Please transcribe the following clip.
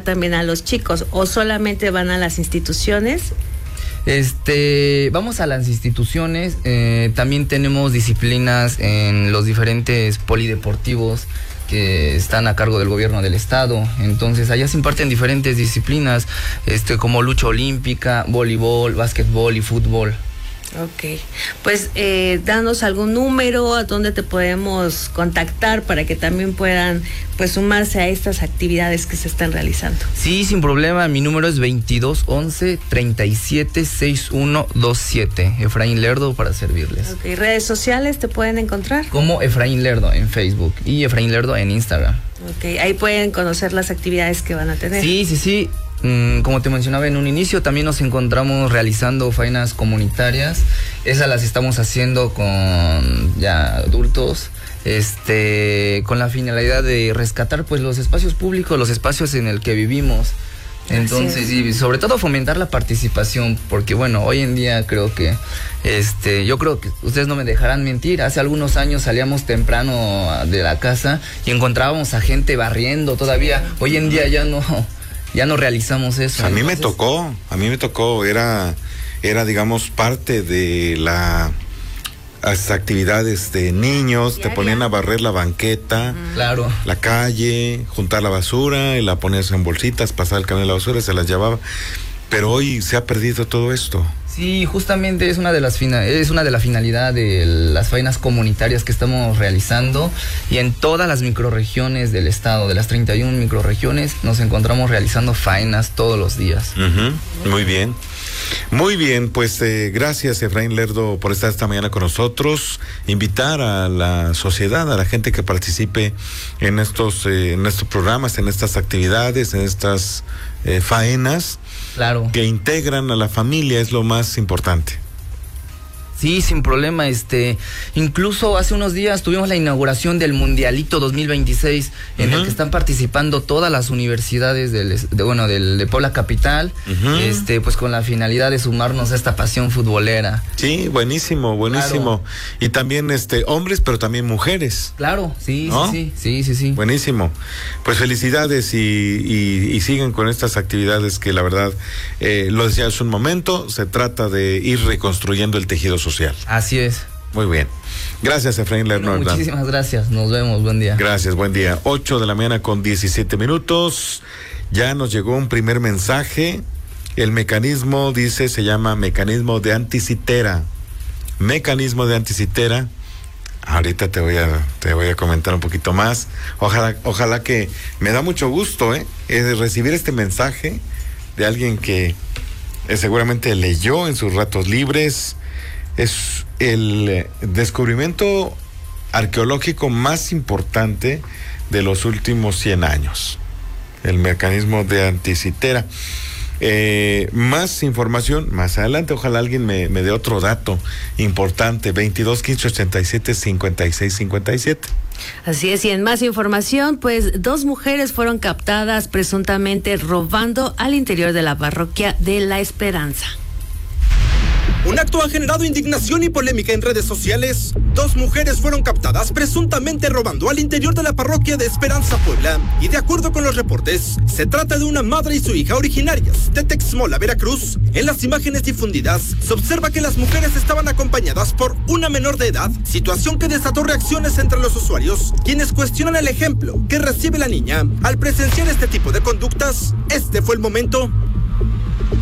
también a los chicos, o solamente van a las instituciones? Vamos a las instituciones, también tenemos disciplinas en los diferentes polideportivos que están a cargo del gobierno del estado. Entonces allá se imparten diferentes disciplinas, como lucha olímpica, voleibol, básquetbol y fútbol. Ok, pues danos algún número a donde te podemos contactar para que también puedan pues sumarse a estas actividades que se están realizando. Sí, sin problema, mi número es 2211-376127, Efraín Lerdo, para servirles. Ok, ¿redes sociales te pueden encontrar? Como Efraín Lerdo en Facebook y Efraín Lerdo en Instagram. Ok, ahí pueden conocer las actividades que van a tener. Sí. Como te mencionaba en un inicio, también nos encontramos realizando faenas comunitarias. Esas las estamos haciendo con ya adultos, con la finalidad de rescatar pues los espacios públicos, los espacios en el que vivimos. Entonces, y sobre todo fomentar la participación, porque bueno, hoy en día creo que, yo creo que ustedes no me dejarán mentir, hace algunos años salíamos temprano de la casa y encontrábamos a gente barriendo todavía. Hoy en día ya no realizamos eso. A mí me tocó, era digamos parte de las actividades de niños, te ponían a barrer la banqueta, claro, la calle, juntar la basura y la ponías en bolsitas, pasar el camión de la basura, se las llevaba. Pero hoy se ha perdido todo esto. Sí, justamente es una de las finalidades de las faenas comunitarias que estamos realizando, y en todas las microrregiones del estado, de las 31 microrregiones, nos encontramos realizando faenas todos los días. Muy bien. Muy bien, pues gracias Efraín Lerdo por estar esta mañana con nosotros. Invitar a la sociedad, a la gente que participe en estos programas, en estas actividades, en estas faenas. Claro. Que integran a la familia, es lo más importante. Sí, sin problema. Incluso hace unos días tuvimos la inauguración del Mundialito 2026, en el que están participando todas las universidades de Puebla Capital, pues con la finalidad de sumarnos a esta pasión futbolera. Sí, buenísimo. Claro. Y también hombres, pero también mujeres. Claro, sí, ¿no? Sí. Buenísimo. Pues felicidades y sigan con estas actividades que la verdad, lo decía hace un momento, se trata de ir reconstruyendo el tejido social. Así es. Muy bien. Gracias, Efraín Lerdo. Bueno, muchísimas gracias. Nos vemos. Buen día. Gracias, buen día. 8 de la mañana con 17 minutos. Ya nos llegó un primer mensaje. El mecanismo, se llama mecanismo de anticitera. Mecanismo de anticitera. Ahorita te voy a comentar un poquito más. Ojalá que me da mucho gusto, recibir este mensaje de alguien que seguramente leyó en sus ratos libres. Es el descubrimiento arqueológico más importante de los últimos 100 años. El mecanismo de anticitera. Más información más adelante. Ojalá alguien me dé otro dato importante. 22 15 87 56 57. Así es, y en más información, pues 2 mujeres fueron captadas presuntamente robando al interior de la parroquia de La Esperanza. Un acto ha generado indignación y polémica en redes sociales. 2 mujeres fueron captadas presuntamente robando al interior de la parroquia de Esperanza, Puebla. Y de acuerdo con los reportes, se trata de una madre y su hija originarias de Texmola, Veracruz. En las imágenes difundidas, se observa que las mujeres estaban acompañadas por una menor de edad, situación que desató reacciones entre los usuarios, quienes cuestionan el ejemplo que recibe la niña al presenciar este tipo de conductas. Este fue el momento